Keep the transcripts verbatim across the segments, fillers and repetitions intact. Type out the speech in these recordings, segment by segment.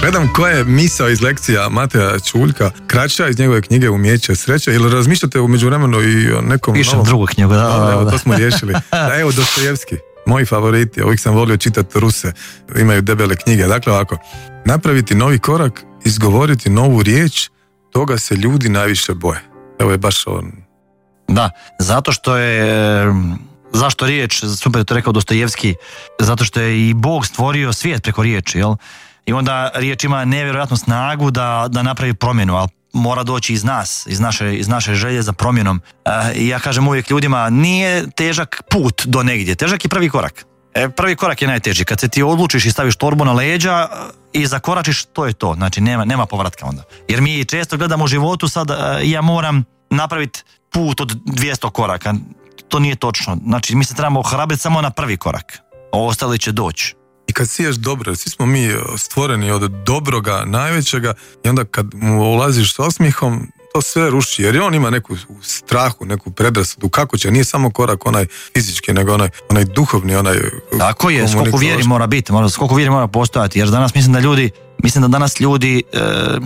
Gledam koja je misao iz lekcija Mateja Čuljka, kraća iz njegove knjige Umijeće sreće, ili razmišljate u međuvremenu i o nekom Pišem novom? drugu knjigu, da, da, da. Evo, to smo riješili. Da, evo Dostojevski, moji favoriti, uvijek sam volio čitati Ruse, imaju debele knjige. Dakle ovako, napraviti novi korak, izgovoriti novu riječ, toga se ljudi najviše boje. Evo je baš on. Da, zato što je, zašto riječ, super je to rekao Dostojevski, zato što je i Bog stvorio svijet preko riječi, jel? I onda riječ ima nevjerojatnu snagu da, da napravi promjenu, ali mora doći iz nas, iz naše, iz naše želje za promjenom. I ja kažem uvijek ljudima, nije težak put do negdje, težak je prvi korak. E, prvi korak je najteži, kad se ti odlučiš i staviš torbu na leđa i zakoračiš, to je to, znači nema, nema povratka onda. Jer mi često gledamo u životu, sad ja moram napraviti put od dvjesto koraka, to nije točno, znači mi se trebamo ohrabriti samo na prvi korak, ostali će doći. I kad siješ dobro, svi smo mi stvoreni od dobroga najvećega i onda kad mu ulaziš s osmihom, to sve ruši, jer on ima neku strahu, neku predrasudu, kako će, nije samo korak onaj fizički, nego onaj, onaj duhovni, onaj... Tako je, skoliko vjeri mora biti, skoliko vjeri mora postojati, jer danas mislim da ljudi, mislim da danas ljudi e,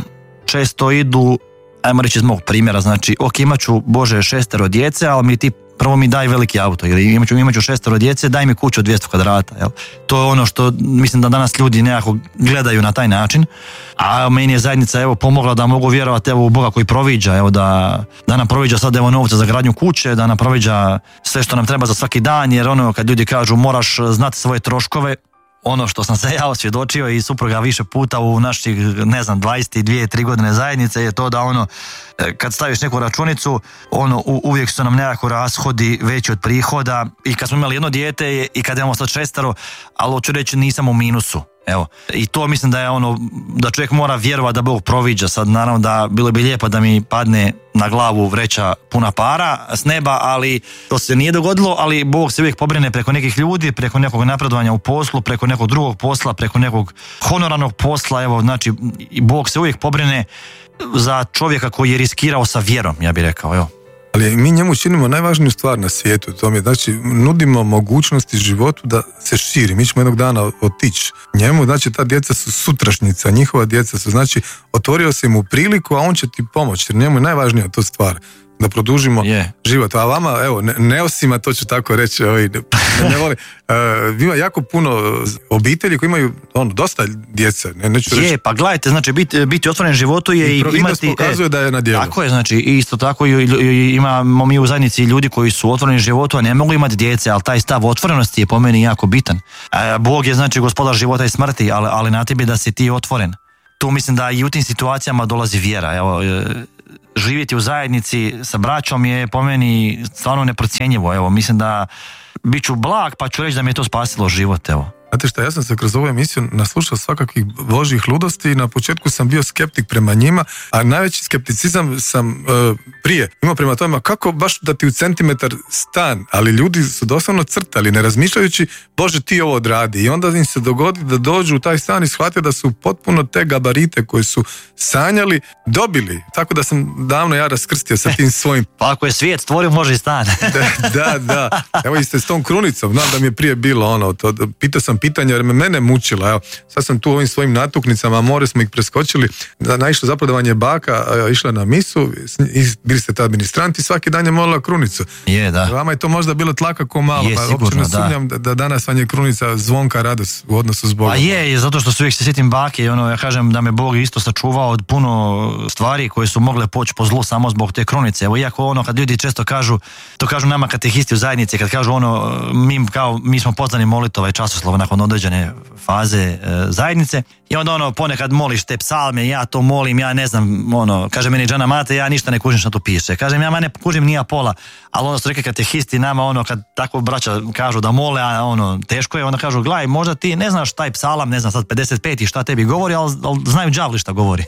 često idu, ajmo reći iz mog primjera, znači, ok, imat ću, Bože, šestero djece, ali mi ti prvo mi daj veliki auto, ili imat ću, imat ću šestero djece, daj mi kuću od dvjesto kvadrata, jel? To je ono što mislim da danas ljudi nekako gledaju na taj način, a meni je zajednica evo pomogla da mogu vjerovati evo u Boga koji proviđa, evo da, da nam proviđa sad evo novce za gradnju kuće, da nam proviđa sve što nam treba za svaki dan, jer ono kad ljudi kažu moraš znati svoje troškove, ono što sam se ja osvjedočio i supruga više puta u naših, ne znam, dvadeset dvije tri godine zajednice je to da ono, kad staviš neku računicu, ono, u, uvijek su nam nekako rashodi veći od prihoda i kad smo imali jedno dijete i kad imamo sad šestero, ali hoću reći nisam u minusu. Evo, i to mislim da je ono, da čovjek mora vjerovati da Bog proviđa. Sad naravno da bilo bi lijepo da mi padne na glavu vreća puna para s neba, ali to se nije dogodilo, ali Bog se uvijek pobrine preko nekih ljudi, preko nekog napredovanja u poslu, preko nekog drugog posla, preko nekog honorarnog posla, evo, znači Bog se uvijek pobrine za čovjeka koji je riskirao sa vjerom, ja bih rekao, evo. Ali mi njemu činimo najvažniju stvar na svijetu, to mi je, znači nudimo mogućnosti životu da se širi, mi ćemo jednog dana otići njemu, znači ta djeca su sutrašnjica, njihova djeca su, znači otvorio si mu priliku, a on će ti pomoći, jer njemu je najvažnija to stvar, da produžimo yeah. život. A vama, evo, ne, neosima, to ću tako reći, ovaj, ne, ne voli, uh, ima jako puno obitelji koji imaju ono, dosta djece. Ne, neću reći. Je, pa gledajte, znači biti, biti otvoren životu je i imati... pokazuje e, da je na djelu. Tako je, znači isto tako i, i, imamo mi u zajednici ljudi koji su otvoreni životu, a ne mogu imati djece, ali taj stav otvorenosti je po meni jako bitan. E, Bog je znači gospodar života i smrti, ali, ali na tebi da si ti otvoren. Tu mislim da i u tim situacijama dolazi vjera, evo... E, živjeti u zajednici sa braćom je po meni stvarno neprocjenjivo. Evo, mislim da bit ću blag pa ću reći da mi je to spasilo život. Evo. Znate šta, ja sam se kroz ovu emisiju naslušao svakakvih božjih ludosti i na početku sam bio skeptik prema njima, a najveći skepticizam sam uh, prije imao prema tome kako baš da ti u centimetar stan, ali ljudi su doslovno crtali, ne razmišljajući Bože ti ovo odradi, i onda im se dogodi da dođu u taj stan i shvate da su potpuno te gabarite koje su sanjali dobili, tako da sam davno ja raskrstio sa tim svojim. Pa ako je svijet stvorio, može i stan. da, da, da, evo i ste s tom krunicom, znam da mi je prije bilo ono, to, pitao sam pitanja jer me mene mučila, evo, sad sam tu ovim svojim natuknicama, more smo ih preskočili, naišlo zapravo je baka, išla na misu, bili ste ta administranti, svaki dan je molila krunicu. Je, da. Vama je to možda bilo tlaka ko malo, je, pa sigurno, uopće ne sumnjam da. da danas vam je krunica zvonka radost u odnosu s Bogom. A je, zato što se uvijek se sjetim bake i ono, ja kažem da me Bog isto sačuvao od puno stvari koje su mogle poći po zlu samo zbog te krunice. Evo, iako ono, kad ljudi često kažu, to kažu nama katehisti u zajednici, kad kažu ono, mi, kao, mi smo poznani molitova i časoslova nakon određene faze e, zajednice, i onda ono, ponekad moliš te psalme, ja to molim, ja ne znam, ono, kaže meni Džana Mate, ja ništa ne kužim što tu piše. Kažem, ja ma ne kužim nija pola, ali ono su rekli katehisti nama, ono, kad tako braća kažu da mole, a ono, teško je, onda kažu, gledaj, možda ti ne znaš taj psalam, ne znam sad pedeset pet i šta tebi govori, ali, ali znaju đavli šta govori.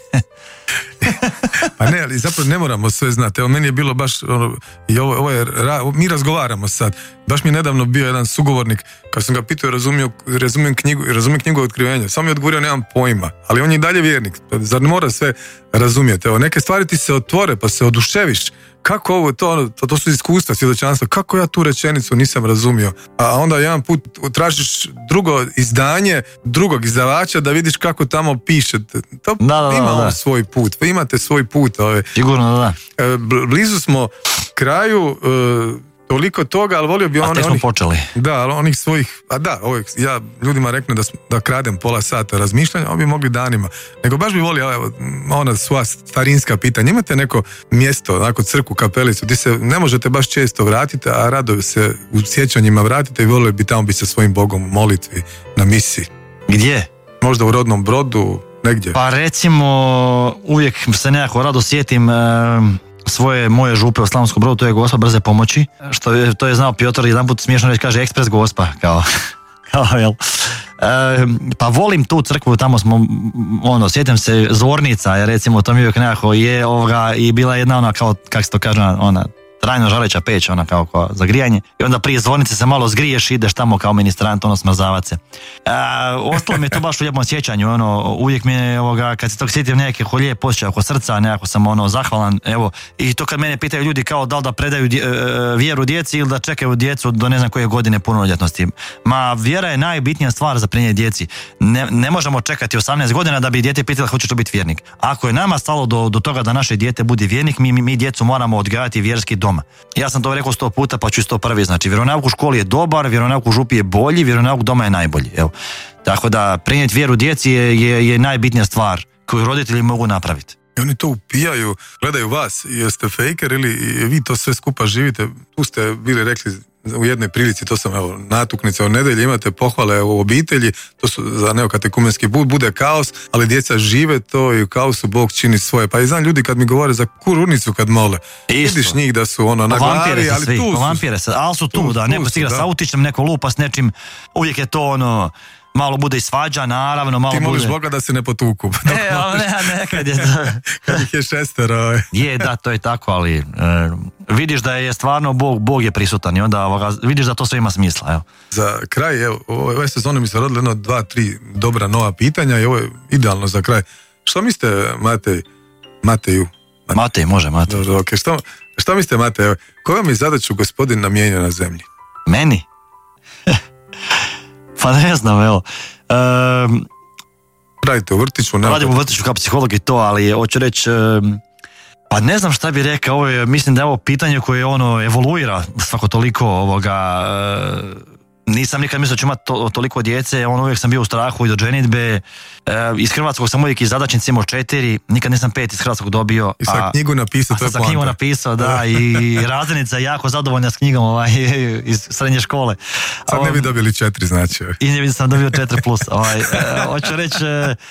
Pa ne, ali zapravo ne moramo sve znati. Evo, meni je bilo baš, ono, i ovo, ovo je, mi razgovaramo sad. Baš mi je nedavno bio jedan sugovornik, kad sam ga pitao, razumio, razumijem knjigu, razumijem knjigu Otkrivenja. Samo mi je odgovorio, nemam pojma, ali on je i dalje vjernik. Zar ne mora sve razumijete. Evo, neke stvari ti se otvore pa se oduševiš. Kako ovo, to, to, to su iskustva, svjedočanstva, kako ja tu rečenicu nisam razumio. A onda jedan put tražiš drugo izdanje, drugog izdavača da vidiš kako tamo piše. To da, da, ima da, da. svoj put, vi imate svoj put. Ove. Sigurno da. Blizu smo kraju, toliko toga, ali volio bi one... A te smo onih, počeli. Da, ali onih svojih... A da, ovih, ja ljudima reknem da, da kradem pola sata razmišljanja, oni bi mogli danima. Nego baš bi volio, evo, ona sva starinska pitanja. Imate neko mjesto, onako crku, kapelicu, gdje se ne možete baš često vratiti, a rado se u sjećanjima vratite i volio bi tamo biti sa svojim Bogom u molitvi, na misiji. Gdje? Možda u Rodnom Brodu, negdje. Pa recimo, uvijek se nekako rado sjetim... E... svoje moje župe u Slavonskom Brodu, to je Gospa brze pomoći, što je, to je znao Piotr jedanput smiješno reći, kaže ekspres Gospa, kao, kao jel. E, pa volim tu crkvu, tamo smo, ono, sjetim se Zornica, je recimo, to mi uvijek nekako je ovoga, i bila jedna ona, kao, kak se to kaže, ona, trajno žareća peć, ona kao, kao za grijanje, i onda prije Zvornice se malo zgriješ i ideš tamo kao ministrant, ono, smrzavac se. E, ostalo mi je to baš u lijepom sjećanju, ono, uvijek mi je, ovoga, kad se tog sjetim neke lijep posjećaj oko srca, nekako sam, ono, zahvalan, evo, i to kad mene pitaju ljudi kao da li da predaju dje, vjeru djeci ili da čekaju djecu do ne znam koje godine punoljetnosti. Ma, vjera je najbitnija stvar za prenijeti djeci. Ne, ne možemo čekati osamnaest godina da bi dijete pitalo hoćeš li biti vjernik. Ako je nama stalo do, do toga da naše dijete bude vjernik, mi, mi, mi djecu moramo odgajati vjerski dom. Ja sam to rekao sto puta, pa ću sto prvi. Znači, vjeronauk u školi je dobar, vjeronauk u župi je bolji, vjeronauk doma je najbolji. Evo. Tako da, prenijeti vjeru djeci je, je, je najbitnija stvar koju roditelji mogu napraviti. I oni to upijaju, gledaju vas, jeste fejker ili vi to sve skupa živite. Tu ste bili rekli u jednoj prilici, to sam, evo, natuknica u nedjelji, imate pohvale u obitelji, to su za neokatekumenski bud, bude kaos, ali djeca žive to i u kaosu Bog čini svoje. Pa i znam ljudi kad mi govore za kurunicu kad mole, isto. Vidiš njih da su ono na glavi, ali svi, tu su. Vampire se, ali su tu, tu da, neko stigra sa autičem, neko lupa s nečim, uvijek je to ono... Malo bude i svađa, naravno, malo bude... Ti moliš bude... Boga da se ne potuku. Ne, ali ne, nekad je... Kad ih je šestero. Je, da, to je tako, ali e, vidiš da je stvarno Bog, Bog je prisutan i onda ovoga, vidiš da to sve ima smisla, evo. Za kraj, evo, ove sezone mi se rodilo jedno, dva, tri dobra nova pitanja i ovo je idealno za kraj. Što mislite, Matej, Mateju? Matej, Matej može, Matej. Dobro, ok, što, što mislite, Matej, koju vam je zadaću gospodin namijenio na zemlji? Meni? Pa ne znam, evo. Um, Radite u vrtiću? Radim u vrtiću kao psiholog i to, ali hoću reći, um, pa ne znam šta bi rekao, ovo je, mislim da je ovo pitanje koje ono evoluira svako toliko ovoga... Uh, nisam nikad mislio da ću imati to, toliko djece, on uvijek sam bio u strahu i do ženitbe. E, iz hrvatskog sam uvijek iz zadačnice imao četiri, nikad nisam pet iz hrvatskog dobio. I sad knjigu napisao, to je poanta. A sad knjigu napisao, da, i razrednica je jako zadovoljna s knjigom ovaj, iz srednje škole. Sad ne bi dobili četiri, znači. I ne bi sam dobio četiri plus. Ovaj, e, hoću reći,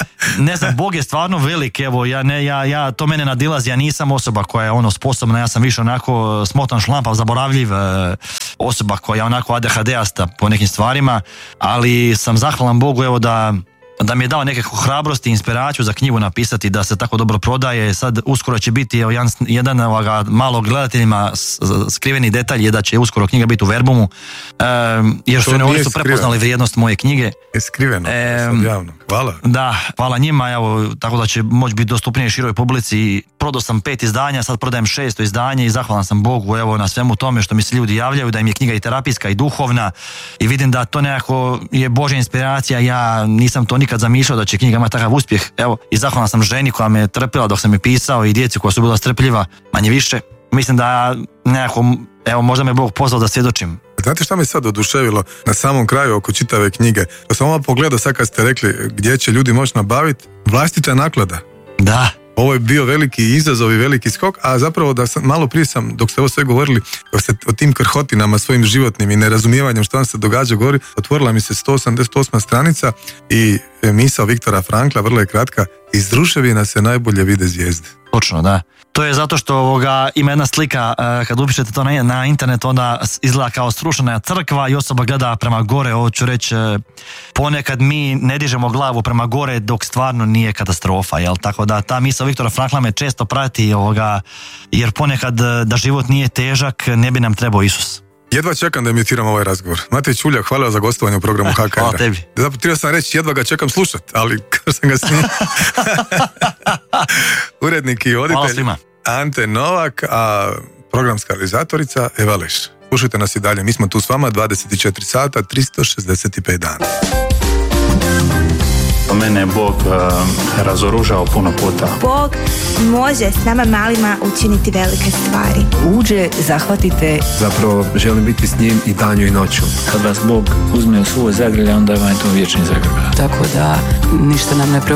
ne znam, Bog je stvarno velik, evo, ja, ne, ja, ja, to mene nadilazi, ja nisam osoba koja je ono sposobna, ja sam više onako smotan šlampav, zaboravljiv, e, osoba koja je onako A D H D-asta po nekim stvarima, ali sam zahvalan Bogu evo da, da mi je dao nekakvu hrabrost i inspiraciju za knjigu napisati, da se tako dobro prodaje. Sad uskoro će biti evo, jedan, jedan ovoga, malo gledateljima skriveni detalj je da će uskoro knjiga biti u Verbumu, e, jer su oni su prepoznali vrijednost moje knjige. Je skriveno, e, javno. Hvala. Da, hvala njima, evo, tako da će moći biti dostupnije široj publici. Prodao sam pet izdanja, sad prodajem šesto izdanje i zahvalan sam Bogu evo, na svemu tome što mi se ljudi javljaju, da im je knjiga i terapijska i duhovna i vidim da to nekako je Božja inspiracija, ja nisam to nikad zamišljao da će knjiga imati takav uspjeh, evo, i zahvalan sam ženi koja me trpila dok sam je pisao i djeci koja su bila strpljiva, manje više. Mislim da nekako, evo, možda me Bog pozvao da svjedočim. Znate šta me sad oduševilo na samom kraju oko čitave knjige? To sam ovo pogledao sad kad ste rekli gdje će ljudi moći nabaviti, vlastita naklada. Da. Ovo je bio veliki izazov i veliki skok, a zapravo da sam, malo prije sam, dok ste ovo sve govorili o, se, o tim krhotinama svojim životnim i nerazumijevanjem što vam se događa, govori, otvorila mi se sto osamdeset osma stranica i misao Viktora Frankla, vrlo je kratka, iz ruševina se najbolje vide zvijezde. Točno, da. To je zato što ovoga, ima jedna slika, kad upišete to na, na internet, onda izgleda kao srušena crkva i osoba gleda prema gore. Hoću reći, ponekad mi ne dižemo glavu prema gore dok stvarno nije katastrofa, jel? Tako da ta misao Viktora Frankla me često prati, ovoga, jer ponekad da život nije težak, ne bi nam trebao Isus. Jedva čekam da imitiram ovaj razgovor. Matej Čuljak, hvala za gostovanje u programu H K R. Hvala tebi. Zapravo, htio sam reći, jedva ga čekam slušat, ali kao sam ga snimio. Urednik i voditelj Ante Novak, a programska realizatorica Eva Leš. Slušajte nas i dalje, mi smo tu s vama dvadeset četiri sata, tristo šezdeset pet dana. Mene je Bog uh, razoružao puno puta. Bog može s nama malima učiniti velike stvari. Uđe, zahvatite. Zapravo želim biti s njim i danju i noću. Kad vas Bog uzme u svoj zagrljaj, onda vam je to vječni zagrljaj. Tako da ništa nam ne